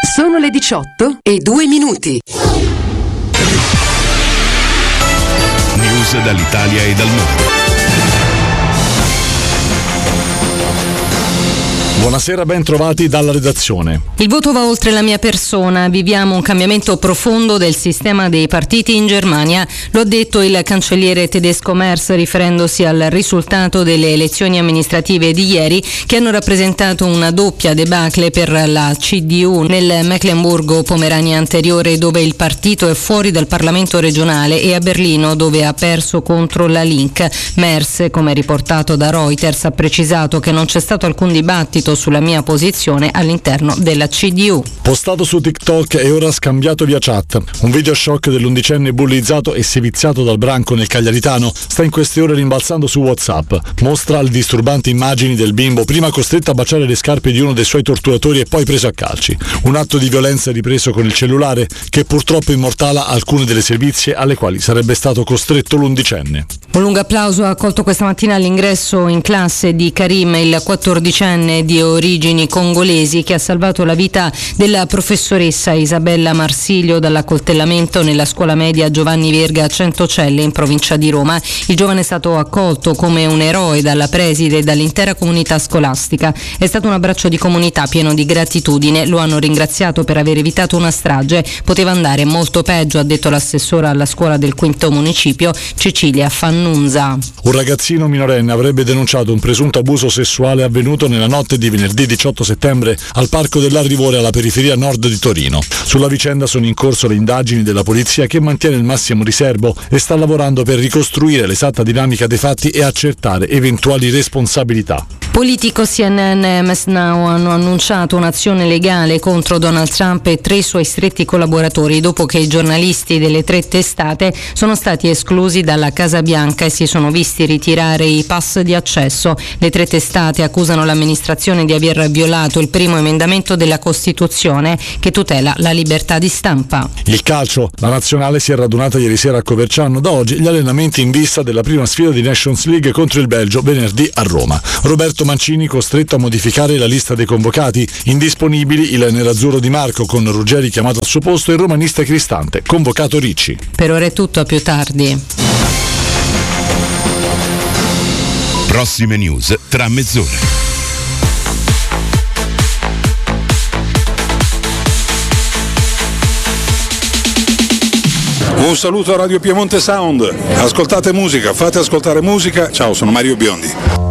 Sono le 18:02. News dall'Italia e dal mondo. Buonasera, ben trovati dalla redazione. Il voto va oltre la mia persona, viviamo un cambiamento profondo del sistema dei partiti in Germania, lo ha detto il cancelliere tedesco Merz riferendosi al risultato delle elezioni amministrative di ieri che hanno rappresentato una doppia debacle per la CDU nel Mecklenburgo-Pomerania anteriore dove il partito è fuori dal Parlamento regionale e a Berlino dove ha perso contro la Link. Merz, come riportato da Reuters, ha precisato che non c'è stato alcun dibattito sulla mia posizione all'interno della CDU. Postato su TikTok e ora scambiato via chat. Un video shock dell'11enne bullizzato e seviziato dal branco nel Cagliaritano sta in queste ore rimbalzando su WhatsApp. Mostra le disturbanti immagini del bimbo prima costretto a baciare le scarpe di uno dei suoi torturatori e poi preso a calci. Un atto di violenza ripreso con il cellulare che purtroppo immortala alcune delle sevizie alle quali sarebbe stato costretto l'11enne. Un lungo applauso ha accolto questa mattina all'ingresso in classe di Karim, il 14enne di origini congolesi che ha salvato la vita della professoressa Isabella Marsilio dall'accoltellamento nella scuola media Giovanni Verga a Centocelle in provincia di Roma. Il giovane è stato accolto come un eroe dalla preside e dall'intera comunità scolastica. È stato un abbraccio di comunità pieno di gratitudine, lo hanno ringraziato per aver evitato una strage, poteva andare molto peggio, ha detto l'assessora alla scuola del quinto municipio Cecilia Fannunza. Un ragazzino minorenne avrebbe denunciato un presunto abuso sessuale avvenuto nella notte di venerdì 18 settembre al Parco dell'Arrivore alla periferia nord di Torino. Sulla vicenda sono in corso le indagini della polizia che mantiene il massimo riservo e sta lavorando per ricostruire l'esatta dinamica dei fatti e accertare eventuali responsabilità. Politico, CNN e MS Now hanno annunciato un'azione legale contro Donald Trump e 3 suoi stretti collaboratori dopo che i giornalisti delle 3 testate sono stati esclusi dalla Casa Bianca e si sono visti ritirare i pass di accesso. Le 3 testate accusano l'amministrazione di aver violato il primo emendamento della Costituzione che tutela la libertà di stampa. Il calcio, la nazionale si è radunata ieri sera a Coverciano, da oggi gli allenamenti in vista della prima sfida di Nations League contro il Belgio venerdì a Roma. Roberto Mancini costretto a modificare la lista dei convocati, indisponibili il nerazzurro Di Marco con Ruggeri chiamato al suo posto e il romanista Cristante, convocato Ricci. Per ora è tutto, a più tardi. Prossime news tra mezz'ora. Un saluto a Radio Piemonte Sound, ascoltate musica, fate ascoltare musica. Ciao, sono Mario Biondi.